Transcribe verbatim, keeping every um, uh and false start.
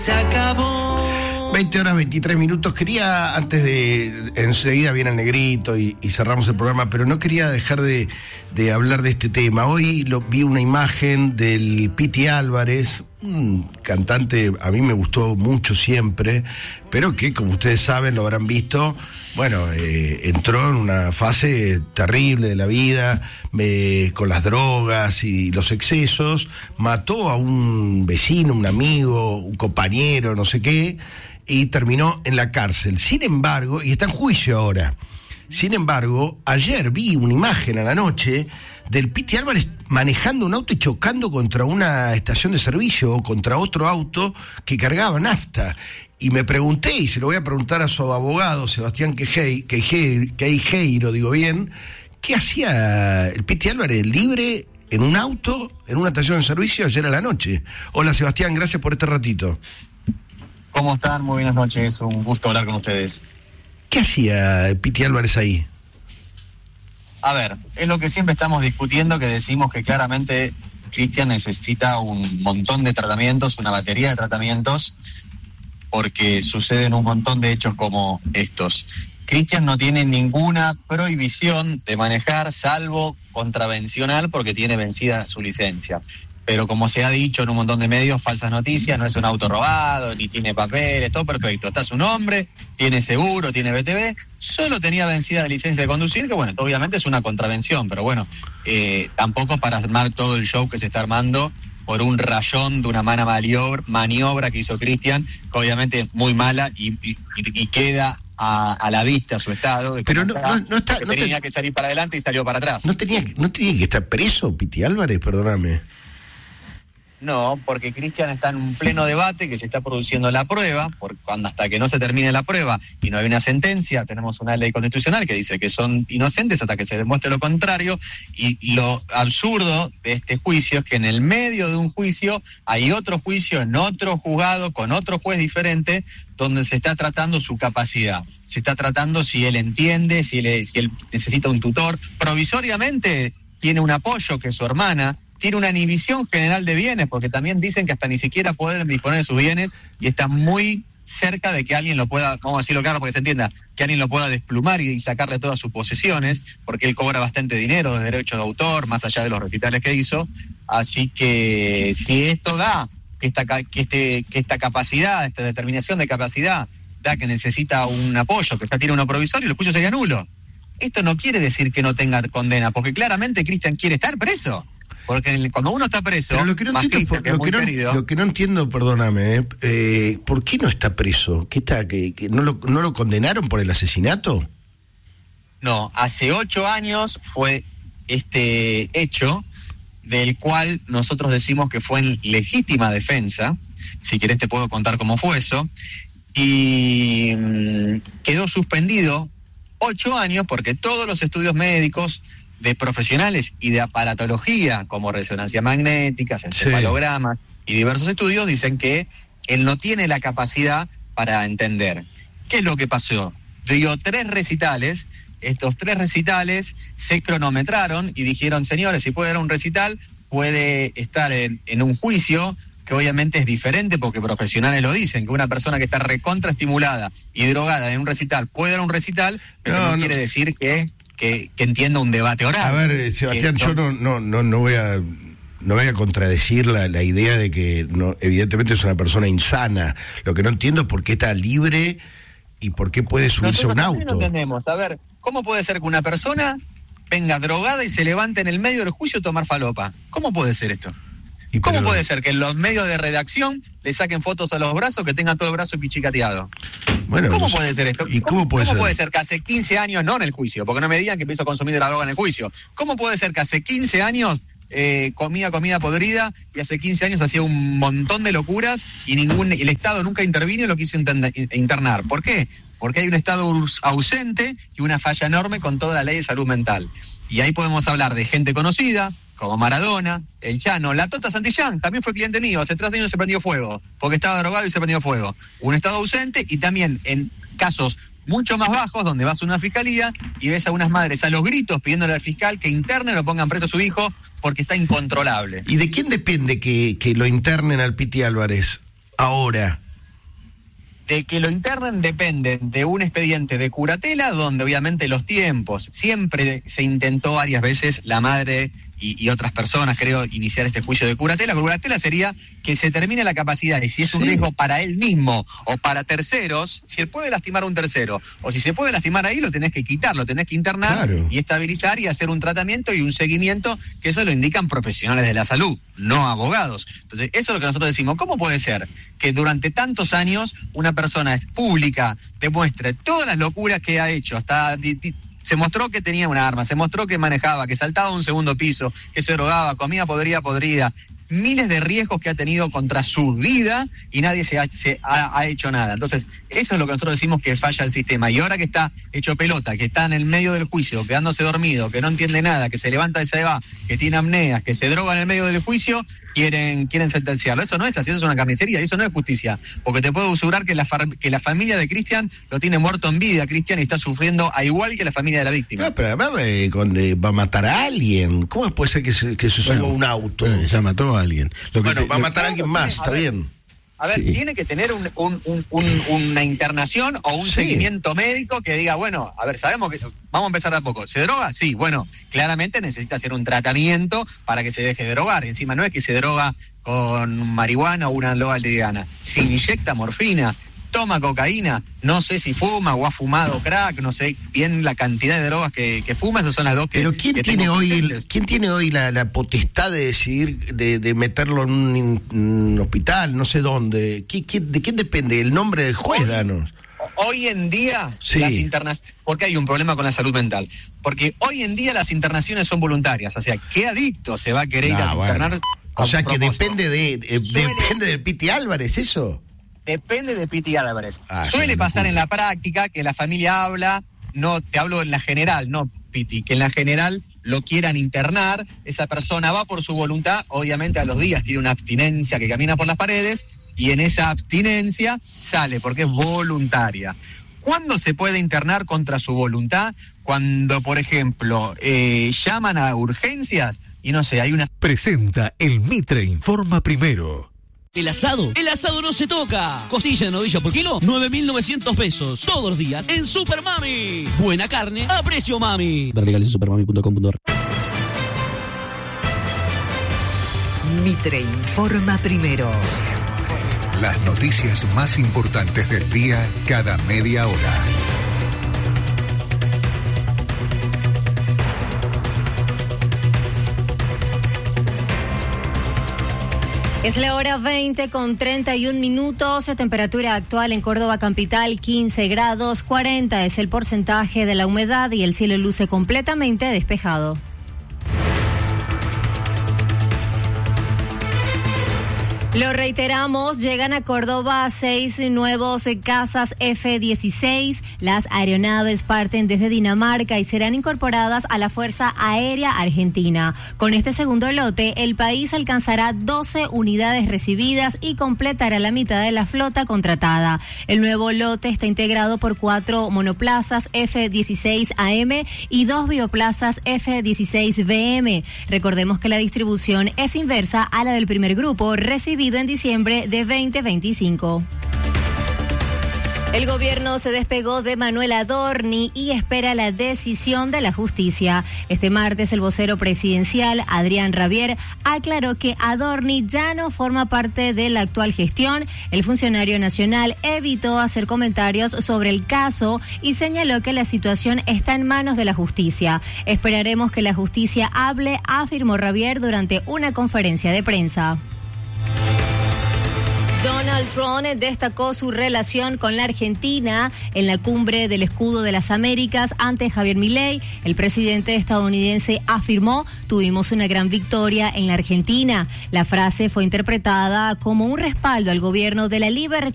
Se acabó. veinte horas veintitrés minutos. Quería, antes de, enseguida viene el negrito y, y cerramos el programa, pero no quería dejar de, de hablar de este tema. Hoy lo, vi una imagen del Piti Álvarez, un cantante, a mí me gustó mucho siempre, pero que, como ustedes saben, lo habrán visto, bueno, eh, entró en una fase terrible de la vida, eh, con las drogas y los excesos, mató a un vecino, un amigo, un compañero, no sé qué, y terminó en la cárcel. Sin embargo, y está en juicio ahora, sin embargo, ayer vi una imagen a la noche del Piti Álvarez manejando un auto y chocando contra una estación de servicio o contra otro auto que cargaba nafta. Y me pregunté, y se lo voy a preguntar a su abogado, Sebastián Queijeiro, digo bien, ¿qué hacía el Piti Álvarez libre en un auto, en una estación de servicio ayer a la noche? Hola Sebastián, gracias por este ratito. ¿Cómo están? Muy buenas noches, un gusto hablar con ustedes. ¿Qué hacía el Piti Álvarez ahí? A ver, es lo que siempre estamos discutiendo, que decimos que claramente Cristian necesita un montón de tratamientos, una batería de tratamientos, porque suceden un montón de hechos como estos. Cristian no tiene ninguna prohibición de manejar, salvo contravencional, porque tiene vencida su licencia. Pero como se ha dicho en un montón de medios, falsas noticias, no es un auto robado, ni tiene papeles, todo perfecto. Está su nombre, tiene seguro, tiene B T V, solo tenía vencida la licencia de conducir, que bueno, obviamente es una contravención, pero bueno, eh, tampoco para armar todo el show que se está armando por un rayón de una mala maniobra, maniobra que hizo Cristian, que obviamente es muy mala y, y, y queda a, a la vista su estado. De pero no, está, no, no está, que no tenía te... que salir para adelante y salió para atrás. ¿No tenía, no tenía que estar preso Piti Álvarez? Perdóname. No, porque Cristian está en un pleno debate que se está produciendo la prueba, porque cuando hasta que no se termine la prueba y no hay una sentencia, tenemos una ley constitucional que dice que son inocentes hasta que se demuestre lo contrario, y lo absurdo de este juicio es que en el medio de un juicio hay otro juicio en otro juzgado con otro juez diferente, donde se está tratando su capacidad, se está tratando si él entiende, si él, si él necesita un tutor. Provisoriamente tiene un apoyo que es su hermana, tiene una inhibición general de bienes, porque también dicen que hasta ni siquiera pueden disponer de sus bienes y está muy cerca de que alguien lo pueda, vamos a decirlo claro para que se entienda, que alguien lo pueda desplumar y sacarle todas sus posesiones, porque él cobra bastante dinero de derechos de autor, más allá de los recitales que hizo. Así que si esto da, que esta, que este, que esta capacidad, esta determinación de capacidad, da que necesita un apoyo, que ya tiene uno provisorio, el juicio sería nulo. Esto no quiere decir que no tenga condena, porque claramente Cristian quiere estar preso. Porque cuando uno está preso, pero lo que no más entiendo, Cristian, que lo, es muy que no, querido, lo que no entiendo, perdóname, eh, eh, ¿por qué no está preso? ¿Qué está? ¿Que, que no, lo, no lo condenaron por el asesinato? No, hace ocho años fue este hecho del cual nosotros decimos que fue en legítima defensa. Si querés te puedo contar cómo fue eso. Y mmm, quedó suspendido ocho años porque todos los estudios médicos de profesionales y de aparatología, como resonancia magnética, encefalogramas sí. y diversos estudios, dicen que él no tiene la capacidad para entender. ¿Qué es lo que pasó? Dio tres recitales, estos tres recitales se cronometraron y dijeron, señores, si puede dar un recital, puede estar en, en un juicio, que obviamente es diferente porque profesionales lo dicen, que una persona que está recontraestimulada y drogada en un recital puede dar un recital, pero no, no, no. quiere decir que... Que, que entienda un debate oral. A ver, Sebastián, que, yo no, no, no, no voy a no voy a contradecir la, la idea de que no, evidentemente es una persona insana. Lo que no entiendo es por qué está libre y por qué puede subirse a un auto. No entendemos. A ver, ¿cómo puede ser que una persona venga drogada y se levante en el medio del juicio a tomar falopa? ¿Cómo puede ser esto? ¿Y ¿Cómo pero... puede ser que en los medios de redacción le saquen fotos a los brazos, que tengan todo el brazo pichicateado? Bueno, ¿Cómo pues, puede ser esto? ¿Y cómo, puede, ¿Cómo ser? puede ser que hace quince años, no en el juicio, porque no me digan que empiezo a consumir la droga en el juicio? ¿Cómo puede ser que hace quince años eh, comía comida podrida y hace quince años hacía un montón de locuras y ningún el Estado nunca intervino y lo quiso internar? ¿Por qué? Porque hay un Estado ausente y una falla enorme con toda la ley de salud mental. Y ahí podemos hablar de gente conocida, como Maradona, el Chano, la Tota Santillán, también fue cliente mío, hace tres años se prendió fuego, porque estaba drogado y se prendió fuego. Un Estado ausente y también en casos mucho más bajos, donde vas a una fiscalía y ves a unas madres a los gritos pidiéndole al fiscal que internen o pongan preso a su hijo porque está incontrolable. ¿Y de quién depende que, que lo internen al Piti Álvarez ahora? De que lo internen depende de un expediente de curatela, donde obviamente los tiempos, siempre se intentó varias veces la madre y, y otras personas, creo, iniciar este juicio de curatela. Curatela sería que se termine la capacidad, y si es un sí. riesgo para él mismo o para terceros, si él puede lastimar a un tercero, o si se puede lastimar ahí, lo tenés que quitar, lo tenés que internar claro. y estabilizar y hacer un tratamiento y un seguimiento, que eso lo indican profesionales de la salud, no abogados. Entonces, eso es lo que nosotros decimos. ¿Cómo puede ser que durante tantos años una persona pública demuestre todas las locuras que ha hecho, hasta di, di, se mostró que tenía un arma, se mostró que manejaba, que saltaba a un segundo piso, que se drogaba, comía podrida, podrida, miles de riesgos que ha tenido contra su vida y nadie se ha, se ha, ha hecho nada? Entonces, eso es lo que nosotros decimos que falla el sistema. Y ahora que está hecho pelota, que está en el medio del juicio, quedándose dormido, que no entiende nada, que se levanta y se va, que tiene apneas, que se droga en el medio del juicio, quieren quieren sentenciarlo. Eso no es así, eso es una carnicería, eso no es justicia. Porque te puedo asegurar que la, que la familia de Cristian lo tiene muerto en vida, Cristian, y está sufriendo a igual que la familia de la víctima. No, pero además eh, cuando va a matar a alguien, ¿cómo puede ser que se, que se suba bueno, un auto? Bueno, ya mató a alguien. Lo bueno, que te, va a matar a alguien más, está ver, bien. A ver, sí. tiene que tener un, un, un, un, una internación o un sí. seguimiento médico que diga, bueno, a ver, sabemos que vamos a empezar de a poco. ¿Se droga? Sí, bueno, claramente necesita hacer un tratamiento para que se deje de drogar. Encima no es que se droga con marihuana o una droga liviana. Se inyecta morfina, toma cocaína, no sé si fuma o ha fumado crack, no sé bien la cantidad de drogas que, que fuma, esas son las dos que... Pero ¿quién que tiene hoy el, ¿quién tiene hoy la, la potestad de decidir, de, de meterlo en un, un hospital, no sé dónde? ¿Qué, qué, ¿De quién depende? ¿El nombre del juez, hoy, danos? Hoy en día, sí. las internaciones... Porque hay un problema con la salud mental. Porque hoy en día las internaciones son voluntarias. O sea, ¿qué adicto se va a querer no, ir a internar? Bueno. O sea, que depende de, de depende del Piti Álvarez, ¿eso? Depende de Piti Álvarez. Ah, Suele pasar en la práctica que la familia habla, no te hablo en la general, no Piti, que en la general lo quieran internar, esa persona va por su voluntad, obviamente a los días tiene una abstinencia que camina por las paredes y en esa abstinencia sale porque es voluntaria. ¿Cuándo se puede internar contra su voluntad? Cuando, por ejemplo, eh, llaman a urgencias y no sé, hay una... Presenta el Mitre Informa Primero. El asado, el asado no se toca. Costilla de novilla por kilo, nueve mil novecientos pesos. Todos los días en Super Mami. Buena carne a precio mami. Ver legales en supermami punto com punto ar. Mitre Informa Primero. Las noticias más importantes del día cada media hora. Es la hora veinte con treinta y un minutos, temperatura actual en Córdoba capital quince grados, cuarenta es el porcentaje de la humedad y el cielo luce completamente despejado. Lo reiteramos, llegan a Córdoba seis nuevos cazas F dieciséis. Las aeronaves parten desde Dinamarca y serán incorporadas a la Fuerza Aérea Argentina. Con este segundo lote, el país alcanzará doce unidades recibidas y completará la mitad de la flota contratada. El nuevo lote está integrado por cuatro monoplazas F dieciséis A M y dos bioplazas F dieciséis B M. Recordemos que la distribución es inversa a la del primer grupo, recibido en diciembre de veinte veinticinco. El gobierno se despegó de Manuel Adorni y espera la decisión de la justicia. Este martes el vocero presidencial, Adrián Rabier, aclaró que Adorni ya no forma parte de la actual gestión. El funcionario nacional evitó hacer comentarios sobre el caso y señaló que la situación está en manos de la justicia. Esperaremos que la justicia hable, afirmó Rabier durante una conferencia de prensa. Donald Trump destacó su relación con la Argentina en la cumbre del Escudo de las Américas ante Javier Milei. El presidente estadounidense afirmó: tuvimos una gran victoria en la Argentina. La frase fue interpretada como un respaldo al gobierno de la libertad